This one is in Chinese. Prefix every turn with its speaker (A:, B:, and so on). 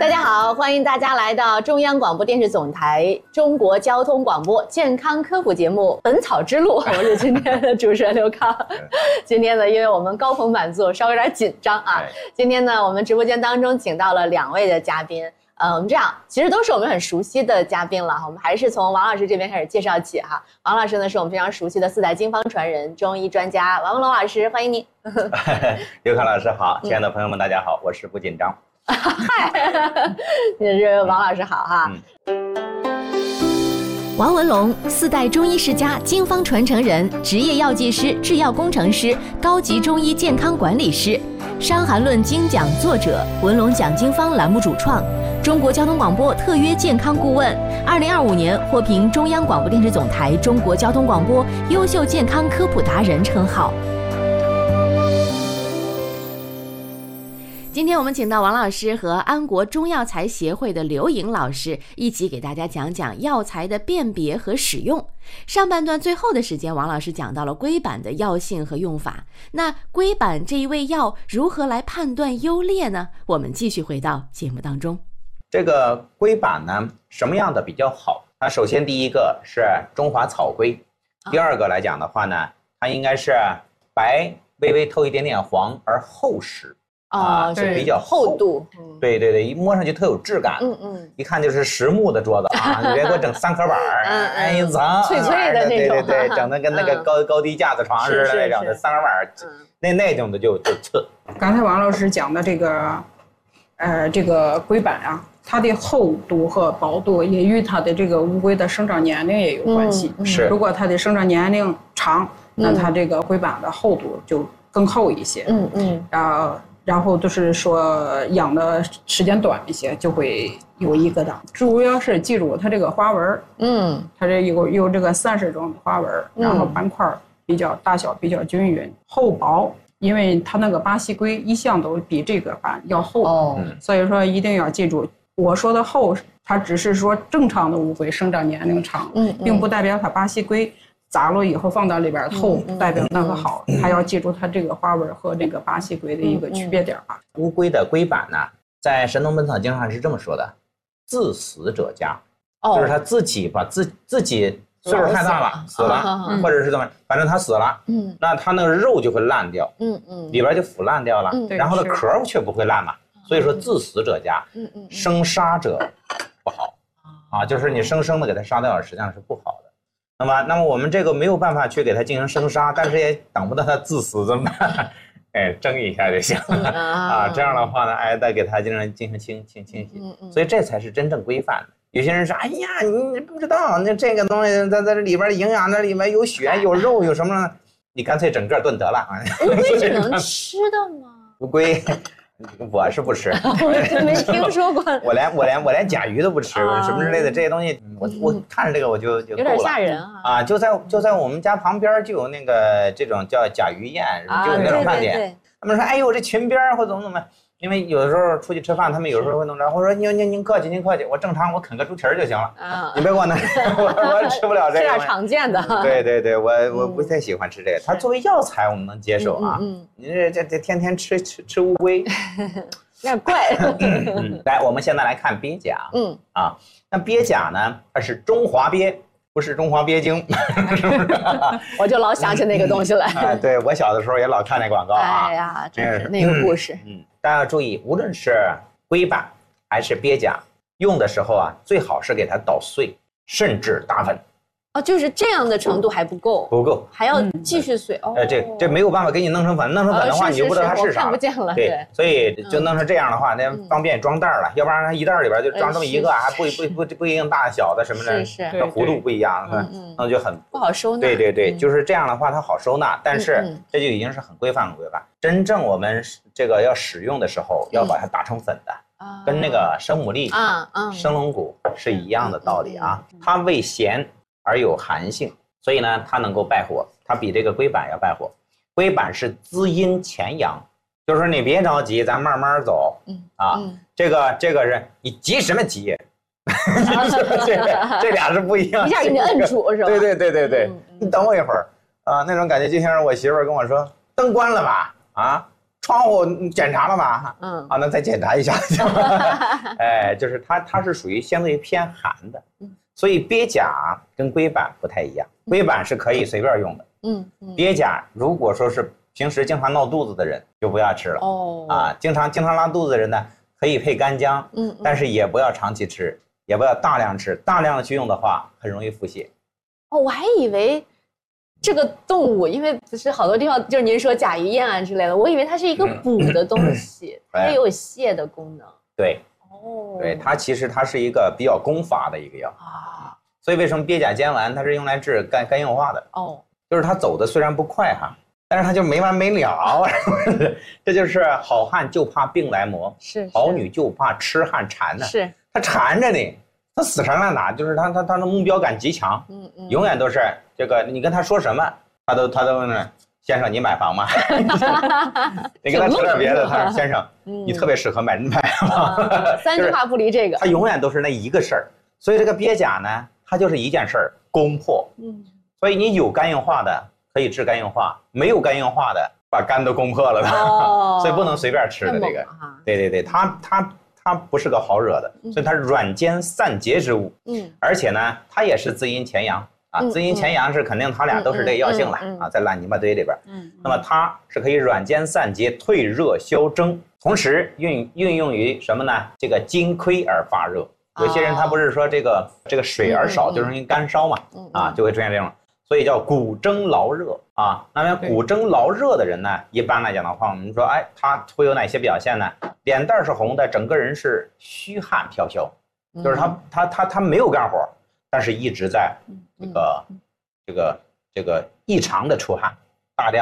A: 大家好，欢迎大家来到中央广播电视总台中国交通广播健康科普节目《本草之路》，我是今天的主持人刘康。今天呢，因为我们高朋满座，稍微有点紧张啊。今天呢，我们直播间当中请到了2位的嘉宾。我们这样，其实都是我们很熟悉的嘉宾了。我们还是从王老师这边开始介绍起哈。王老师呢，是我们非常熟悉的4代经方传人、中医专家王文龙老师，欢迎您。
B: 刘康老师好，亲爱的朋友们，大家好，我是不紧张。
A: 嗨，也是王老师好哈。
C: 王文龙，4代中医世家、经方传承人，职业药剂师、制药工程师，高级中医健康管理师，《伤寒论》精讲作者，文龙讲经方栏目主创，中国交通广播特约健康顾问，2025年获评中央广播电视总台中国交通广播优秀健康科普达人称号。今天我们请到王老师和安国中药材协会的刘颖老师一起给大家讲讲药材的辨别和使用。上半段最后的时间，王老师讲到了龟板的药性和用法。那龟板这一味药如何来判断优劣呢？我们继续回到节目当中。
B: 这个龟板呢，什么样的比较好？它首先第一个是中华草龟，第二个来讲的话呢，它应该是白，微微透一点点黄而厚实。是比较
A: 厚度，
B: 对对对，一摸上去特有质感，一看就是实木的桌子啊，你别给我整3颗板儿，一层
A: 脆脆的那种，
B: 对，整的跟那个高低架子床似的那种的3颗板儿，那种的就次。
D: 刚才王老师讲的这个龟板啊，它的厚度和薄度也与它的这个乌龟的生长年龄也有关系。
B: 是，
D: 如果它的生长年龄长，那它这个龟板的厚度就更厚一些。然后就是说养的时间短一些，就会有一个的。主要是记住它这个花纹，它这有这个30种的花纹，然后斑块大小比较均匀，厚薄，因为它那个巴西龟一向都比这个板要厚，所以说一定要记住，我说的厚，它只是说正常的乌龟生长年龄长，并不代表它巴西龟砸了以后放到里边透，代表那个好，还要记住它这个花纹和这个巴西龟的一个区别点啊。
B: 乌龟的龟板呢，在《神农本草经》上是这么说的：自死者佳，就是他自己把自己岁数太大了死了，或者是怎么，反正他死了，那他那个肉就会烂掉，里边就腐烂掉了，然后呢壳却不会烂嘛，所以说自死者佳，生杀者不好啊，就是你生生的给它杀掉了，实际上是不好的。那么我们这个没有办法去给它进行生杀，但是也挡不到它自死，怎么办？蒸一下就行了啊。这样的话呢，再给它进行清洗，所以这才是真正规范的。有些人说，哎呀，你不知道，那这个东西在这里边营养，那里面有血有肉有什么，你干脆整个炖得了。
A: 乌龟是能吃的吗？
B: 乌龟。我是不吃，
A: 我没听说过。
B: 我连甲鱼都不吃，什么之类的这些东西，我看着这个我就
A: 有点吓人啊！
B: 就在我们家旁边就有那个这种叫甲鱼宴，就有那种饭店。他们说，哎呦，这裙边或怎么，因为有的时候出去吃饭，他们有时候会弄着，我说您客气，我正常我啃个猪蹄就行了，你别给我弄，我吃不了这个。
A: 这点常见的。
B: 对，我不太喜欢吃这个。它作为药材我们能接受啊，你这天天吃乌龟，
A: 有点怪。
B: 来，我们现在来看鳖甲。那鳖甲呢，它是中华鳖，不是中华鳖精，是不是？
A: 我就老想起那个东西来。
B: 对，我小的时候也老看那广告啊。
A: 哎呀，真是那个故事。
B: 大家要注意，无论是龟板还是鳖甲，用的时候啊，最好是给它捣碎，甚至打粉。
A: 就是这样的程度还不够，还要继续碎。
B: 这没有办法给你弄成粉，弄成粉的话你就不知道它是啥。
A: 看不见了。
B: 对，所以就弄成这样的话，那方便装袋了，要不然它一袋里边就装这么一个，还不一定大小的什么的，它弧度不一样，那就很
A: 不好收纳。
B: 对，就是这样的话它好收纳，但是这就已经是很规范。真正我们这个要使用的时候，要把它打成粉的，跟那个生牡蛎、生龙骨是一样的道理啊。它味咸而有寒性，所以呢，它能够败火，它比这个龟板要败火。龟板是滋阴潜阳，就是说你别着急，咱慢慢走。这个是你急什么急？这俩是不一样。
A: 一下给你摁住是吧？
B: 对，你等我一会儿啊，那种感觉就像是我媳妇儿跟我说，灯关了吧？ 窗户检查了吗？那再检查一下。哎，就是它是属于相对于偏寒的，所以鳖甲跟龟板不太一样，龟板是可以随便用的，鳖甲如果说是平时经常闹肚子的人就不要吃了，经常拉肚子的人呢可以配干姜，但是也不要长期吃，也不要大量吃，大量的去用的话很容易腹泻。
A: 我还以为。这个动物，因为不是好多地方，就是您说甲鱼燕啊之类的，我以为它是一个补的东西，它也有泻的功能。
B: 对，对，它其实是一个比较攻伐的一个药啊。所以为什么鳖甲煎丸它是用来治肝硬化的？就是它走的虽然不快哈，但是它就没完没了。这就是好汉就怕病来磨，好女就怕痴汉缠呢。是，它缠着你。他死缠烂打，就是他的目标感极强，永远都是这个，你跟他说什么，他都问先生你买房吗？你跟他说点别的，他说先生你特别适合买房。
A: 三句话不离这个，
B: 他永远都是那一个事儿。所以这个鳖甲呢，它就是一件事儿，攻破。所以你有肝硬化的可以治肝硬化，没有肝硬化的把肝都攻破了的，所以不能随便吃的这个。对，它不是个好惹的，所以它是软坚散结之物。而且呢，它也是滋阴潜阳啊。滋阴潜阳是肯定，它俩都是这个药性了啊，在烂泥巴堆里边。那么它是可以软坚散结、退热消蒸，同时运用于什么呢？这个津亏而发热。有些人他不是说这个水而少就容易干烧嘛，就会出现这种。所以叫骨蒸劳热啊。那么骨蒸劳热的人呢，一般来讲的话，我们说，他会有哪些表现呢？脸蛋是红的，整个人是虚汗飘飘，就是他没有干活，但是一直在这个异常的出汗，大量